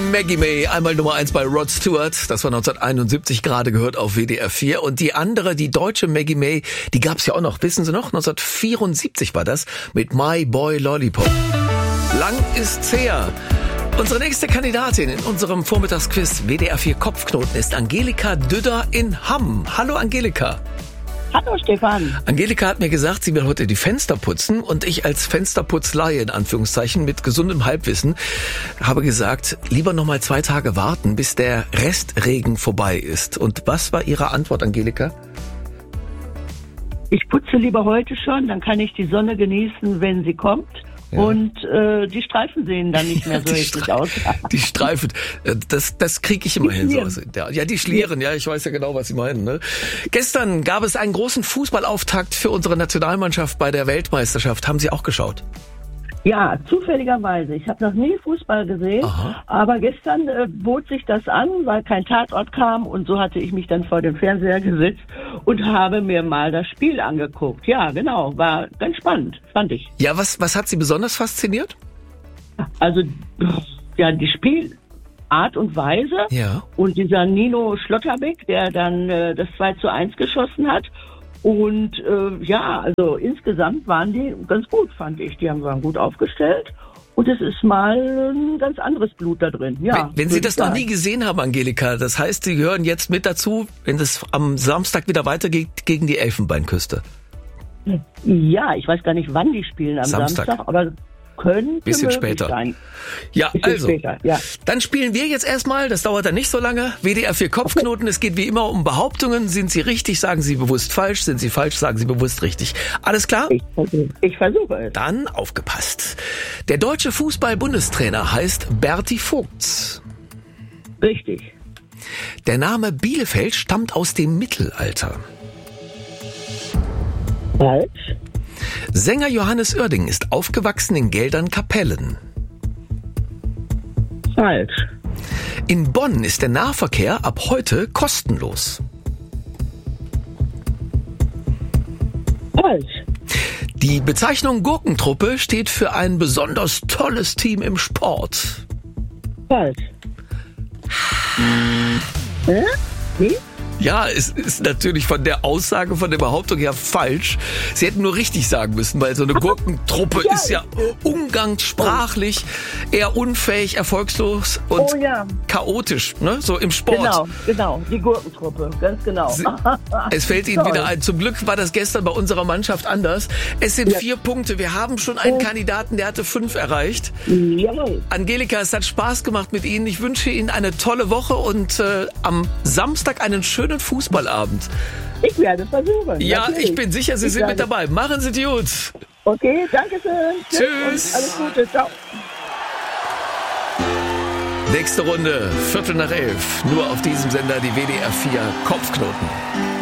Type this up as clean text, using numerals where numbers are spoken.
Maggie May, einmal Nummer 1 bei Rod Stewart. Das war 1971 gerade gehört auf WDR 4. Und die andere, die deutsche Maggie May, die gab's ja auch noch. Wissen Sie noch? 1974 war das mit My Boy Lollipop. Lang ist's her. Unsere nächste Kandidatin in unserem Vormittagsquiz WDR 4 Kopfknoten ist Angelika Düdder in Hamm. Hallo Angelika. Hallo Stefan. Angelika hat mir gesagt, sie will heute die Fenster putzen und ich als Fensterputzlaie in Anführungszeichen mit gesundem Halbwissen habe gesagt, lieber noch mal 2 Tage warten, bis der Restregen vorbei ist. Und was war Ihre Antwort, Angelika? Ich putze lieber heute schon, dann kann ich die Sonne genießen, wenn sie kommt. Ja. Und die Streifen sehen dann nicht mehr so richtig aus. Die Streifen, das kriege ich immer hin. So. Ja, die Schlieren, ja, ich weiß ja genau, was Sie meinen. Ne? Gestern gab es einen großen Fußballauftakt für unsere Nationalmannschaft bei der Weltmeisterschaft. Haben Sie auch geschaut? Ja, zufälligerweise. Ich habe noch nie Fußball gesehen, aber gestern bot sich das an, weil kein Tatort kam und so hatte ich mich dann vor dem Fernseher gesetzt und habe mir mal das Spiel angeguckt. Ja, genau, war ganz spannend, fand ich. Ja, was hat Sie besonders fasziniert? Also, ja, die Spielart und Weise und dieser Nino Schlotterbeck, der dann das 2:1 geschossen hat. Und also insgesamt waren die ganz gut, fand ich. Die waren gut aufgestellt und es ist mal ein ganz anderes Blut da drin. Ja, wenn Sie das noch nie gesehen haben, Angelika, das heißt, Sie gehören jetzt mit dazu, wenn es am Samstag wieder weitergeht gegen die Elfenbeinküste. Ja, ich weiß gar nicht, wann die spielen am Samstag aber könnte bisschen später sein. Ja, bisschen also, später, ja. Dann spielen wir jetzt erstmal, das dauert dann nicht so lange, WDR 4 Kopfknoten, es geht wie immer um Behauptungen, sind sie richtig, sagen sie bewusst falsch, sind sie falsch, sagen sie bewusst richtig. Alles klar? Ich versuche es. Dann aufgepasst. Der deutsche Fußball-Bundestrainer heißt Berti Vogts. Richtig. Der Name Bielefeld stammt aus dem Mittelalter. Falsch. Sänger Johannes Oerding ist aufgewachsen in Geldern-Kapellen. Falsch. In Bonn ist der Nahverkehr ab heute kostenlos. Falsch. Die Bezeichnung Gurkentruppe steht für ein besonders tolles Team im Sport. Falsch. Wie? Ja, es ist natürlich von der Aussage, von der Behauptung her falsch. Sie hätten nur richtig sagen müssen, weil so eine Gurkentruppe ist ja umgangssprachlich eher unfähig, erfolgslos und chaotisch, ne? So im Sport. Genau, die Gurkentruppe, ganz genau. Es fällt Ihnen wieder ein. Zum Glück war das gestern bei unserer Mannschaft anders. Es sind 4 Punkte. Wir haben schon einen Kandidaten, der hatte 5 erreicht. Jawohl. Angelika, es hat Spaß gemacht mit Ihnen. Ich wünsche Ihnen eine tolle Woche und am Samstag einen schönen Fußballabend. Ich werde es versuchen. Ja, natürlich. Ich bin sicher, Sie sind mit dabei. Machen Sie es gut. Okay, danke schön. Tschüss. Alles Gute. Ciao. Nächste Runde, 11:15. Nur auf diesem Sender die WDR 4 Kopfknoten.